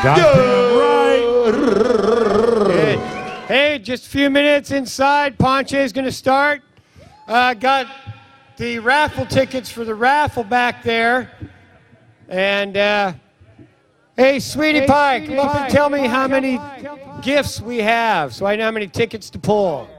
Goddamn right. Good. Hey, just a few minutes inside. Ponche's going to start. Got the raffle tickets for the raffle back there. And, hey, Sweetie Pie, come up and tell me how many gifts we have so I know how many tickets to pull.